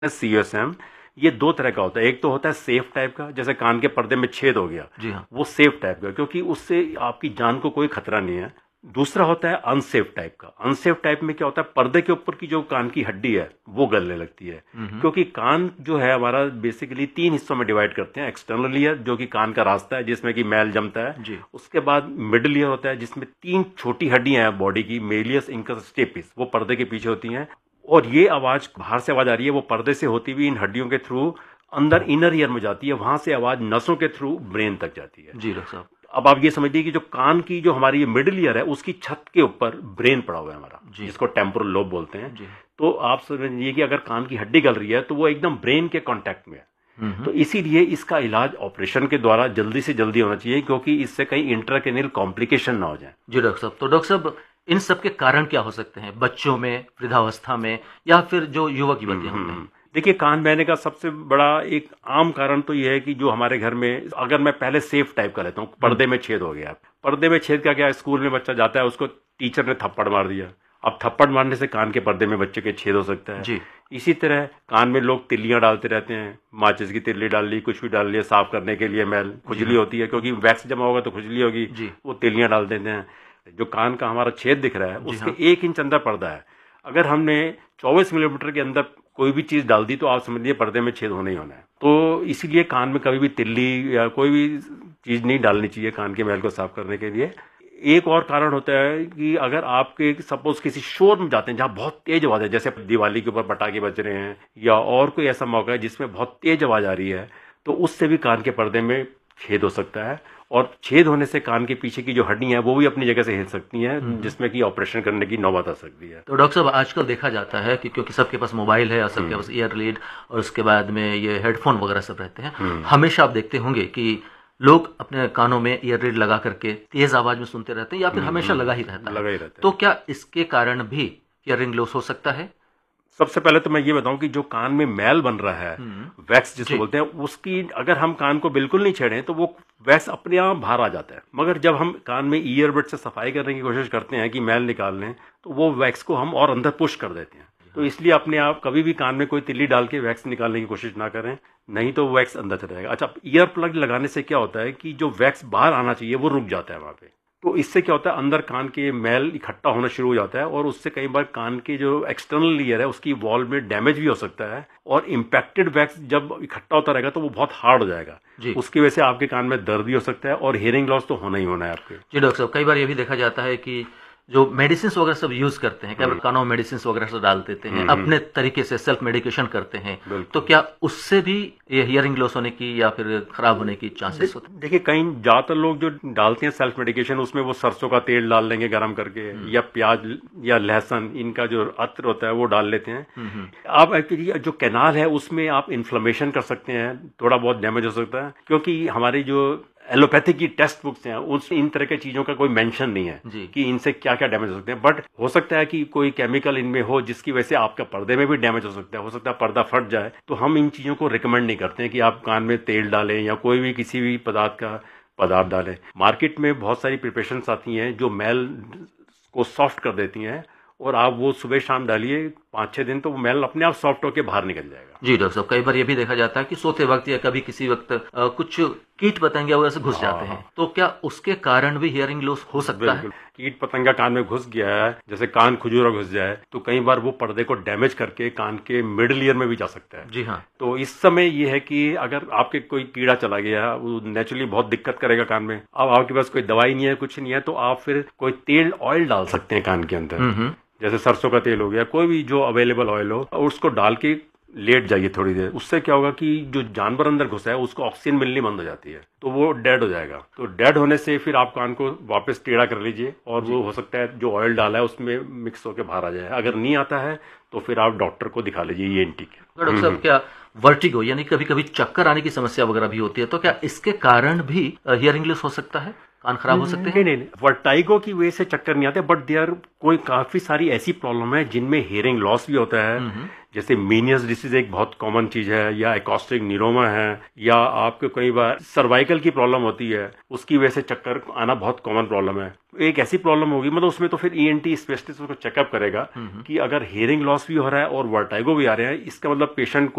CSM, ये दो तरह का होता है। एक तो होता है सेफ टाइप का, जैसे कान के पर्दे में छेद हो गया, जी हाँ। वो सेफ टाइप का, क्योंकि उससे आपकी जान को कोई खतरा नहीं है। दूसरा होता है अनसेफ टाइप का। अनसेफ टाइप में क्या होता है, पर्दे के ऊपर की जो कान की हड्डी है वो गलने लगती है। क्योंकि कान जो है हमारा बेसिकली 3 हिस्सों में डिवाइड करते हैं। एक्सटर्नल ईयर जो कि कान का रास्ता है जिसमें कि मैल जमता है जी। उसके बाद मिडिल ईयर होता है जिसमें 3 छोटी हड्डियां हैं बॉडी की, मेलियस, इंकस, स्टेपिस, वो पर्दे के पीछे होती हैं। और ये आवाज बाहर से आवाज आ रही है वो पर्दे से होती हुई इन हड्डियों के थ्रू अंदर इनर ईयर में जाती है, वहां से आवाज नसों के थ्रू ब्रेन तक जाती है। जी डॉक्टर साहब। अब आप ये समझिए कि जो कान की जो हमारी ये मिडिल ईयर है उसकी छत के ऊपर ब्रेन पड़ा हुआ है हमारा, जिसको टेम्पोरल लोब बोलते हैं। जी। तो आप समझिए कि अगर कान की हड्डी गल रही है तो वो एकदम ब्रेन के कांटेक्ट में है। तो इसीलिए इसका इलाज ऑपरेशन के द्वारा जल्दी से जल्दी होना चाहिए, क्योंकि इससे कहीं इंट्राक्रेनियल कॉम्प्लिकेशन ना हो जाए। जी डॉक्टर साहब। तो डॉक्टर साहब इन सब के कारण क्या हो सकते हैं, बच्चों में, वृद्धावस्था में, या फिर जो युवक युवतियां होते हैं? देखिए, कान बहने का सबसे बड़ा एक आम कारण तो यह है कि जो हमारे घर में, अगर मैं पहले सेफ टाइप का लेता हूँ, पर्दे में छेद हो गया। पर्दे में छेद का क्या है, स्कूल में बच्चा जाता है उसको टीचर ने थप्पड़ मार दिया, अब थप्पड़ मारने से कान के पर्दे में बच्चे के छेद हो सकता है। जी। इसी तरह कान में लोग तिल्लियां डालते रहते हैं, माचिस की तिल्ली डाल ली, कुछ भी डाल लिया साफ करने के लिए, मैल, खुजली होती है क्योंकि वैक्स जमा होगा तो खुजली होगी, वो तिल्लियां डाल देते हैं। जो कान का हमारा छेद दिख रहा है उसके 1 इंच अंदर पर्दा है, अगर हमने 24 मिलीमीटर के अंदर कोई भी चीज डाल दी तो आप समझिए पर्दे में छेद होना ही होना है। तो इसीलिए कान में कभी भी तिल्ली या कोई भी चीज नहीं डालनी चाहिए कान के मैल को साफ करने के लिए। एक और कारण होता है कि अगर आपके सपोज किसी शोर में जाते हैं जहां बहुत तेज आवाज है, जैसे दिवाली के ऊपर पटाखे बज रहे हैं या और कोई ऐसा मौका है जिसमें बहुत तेज आवाज आ रही है, तो उससे भी कान के पर्दे में छेद हो सकता है। और छेद होने से कान के पीछे की जो हड्डियां हैं वो भी अपनी जगह से हिल सकती हैं, जिसमें कि ऑपरेशन करने की नौबत आ सकती है। तो डॉक्टर साहब आजकल देखा जाता है कि क्योंकि सबके पास मोबाइल है और सबके पास ईयर लीड और उसके बाद में ये हेडफोन वगैरह सब रहते हैं, हमेशा आप देखते होंगे कि लोग अपने कानों में ईयर लीड लगा करके तेज आवाज में सुनते रहते हैं या फिर हमेशा लगा ही रहता है। तो क्या इसके कारण भी हियरिंग लॉस हो सकता है? सबसे पहले तो मैं ये बताऊं कि जो कान में मैल बन रहा है, वैक्स जिसको बोलते हैं, उसकी अगर हम कान को बिल्कुल नहीं छेड़ें तो वो वैक्स अपने आप बाहर आ जाता है। मगर जब हम कान में ईयरबड से सफाई करने की कोशिश करते हैं कि मैल निकाल लें, तो वो वैक्स को हम और अंदर पुश कर देते हैं। तो इसलिए अपने आप कभी भी कान में कोई तिल्ली डाल के वैक्स निकालने की कोशिश ना करें, नहीं तो वैक्स अंदर चला जाएगा। अच्छा, ईयर प्लग लगाने से क्या होता है कि जो वैक्स बाहर आना चाहिए वो रुक जाता है वहां पे। तो इससे क्या होता है, अंदर कान के मैल इकट्ठा होना शुरू हो जाता है और उससे कई बार कान के जो एक्सटर्नल लेयर है उसकी वॉल में डैमेज भी हो सकता है। और इम्पैक्टेड वैक्स जब इकट्ठा होता रहेगा तो वो बहुत हार्ड हो जाएगा, उसकी वजह से आपके कान में दर्द भी हो सकता है और हियरिंग लॉस तो होना ही होना है आपके। जी डॉक्टर साहब, कई बार ये भी देखा जाता है कि जो मेडिसिन वगैरह सब यूज करते हैं, क्या कानों में मेडिसिन वगैरह सब डाल देते हैं, अपने तरीके से सेल्फ मेडिकेशन करते हैं, तो क्या उससे भी ये हियरिंग लॉस होने की या फिर खराब होने की चांसेस होते हैं? देखिए, कई ज्यादातर लोग जो डालते हैं सेल्फ मेडिकेशन, उसमें वो सरसों का तेल डाल लेंगे गर्म करके, या प्याज या लहसुन, इनका जो अत्र होता है वो डाल लेते हैं। आप एक्चुअली जो कैनाल है उसमें आप इन्फ्लेमेशन कर सकते हैं, थोड़ा बहुत डैमेज हो सकता है, क्योंकि हमारी जो एलोपैथी की टेक्स्ट बुक्स हैं उसमें इन तरह के चीजों का कोई मेंशन नहीं है कि इनसे क्या क्या डैमेज हो सकते हैं। बट हो सकता है कि कोई केमिकल इनमें हो जिसकी वजह से आपका पर्दे में भी डैमेज हो सकता है पर्दा फट जाए। तो हम इन चीजों को रिकमेंड नहीं करते हैं कि आप कान में तेल डालें या कोई भी किसी भी पदार्थ डालें। मार्केट में बहुत सारी प्रिपरेशंस आती हैं जो मैल को सॉफ्ट कर देती हैं, और आप वो सुबह शाम डालिए 5-6 दिन, तो वो मैल अपने आप सॉफ्ट होकर बाहर निकल जाएगा। जी डॉक्टर साहब, कई बार ये भी देखा जाता है कि सोते वक्त या कभी किसी वक्त कुछ कीट पतंगे वगैरह से घुस जाते हैं, तो क्या उसके कारण भी हियरिंग लॉस हो सकता है? कीट पतंगा कान में घुस गया है, जैसे कान खुजूरा घुस जाए, तो कई बार वो पर्दे को डैमेज करके कान के मिडिल ईयर में भी जा सकता है। जी हाँ। तो इस समय ये है कि अगर आपके कोई कीड़ा चला गया, वो नेचुरली बहुत दिक्कत करेगा कान में। अब आपके पास कोई दवाई नहीं है, कुछ नहीं है, तो आप फिर कोई तेल ऑयल डाल सकते हैं कान के अंदर, जैसे सरसों का तेल हो गया, कोई भी जो अवेलेबल ऑयल हो, और उसको डाल के लेट जाइए थोड़ी देर। उससे क्या होगा कि जो जानवर अंदर घुसा है उसको ऑक्सीजन मिलनी बंद हो जाती है, तो वो डेड हो जाएगा। तो डेड होने से फिर आप कान को वापस टेढ़ा कर लीजिए, और वो हो सकता है जो ऑयल डाला है उसमें मिक्स होकर बाहर आ जाए। अगर नहीं आता है तो फिर आप डॉक्टर को दिखा लीजिए, ENT के। डॉक्टर साहब, क्या वर्टिगो यानी कभी कभी चक्कर आने की समस्या वगैरह भी होती है, तो क्या इसके कारण भी हियरिंग लॉस हो सकता है, कान खराब हो सकते हैं? नहीं, वर्टाइगो की वजह से चक्कर नहीं आते, बट देयर कोई काफी सारी ऐसी प्रॉब्लम है जिनमें हियरिंग लॉस भी होता है, जैसे मीनियस डिसीज एक बहुत कॉमन चीज है, या एकॉस्टिक न्यूरोमा है, या आपको कई बार सर्वाइकल की प्रॉब्लम होती है, उसकी वजह से चक्कर आना बहुत कॉमन प्रॉब्लम है। एक ऐसी प्रॉब्लम होगी, मतलब उसमें तो फिर ईएनटी स्पेशलिस्ट उसको चेकअप करेगा कि अगर हियरिंग लॉस भी हो रहा है और वर्टाइगो भी आ रहे हैं, इसका मतलब पेशेंट को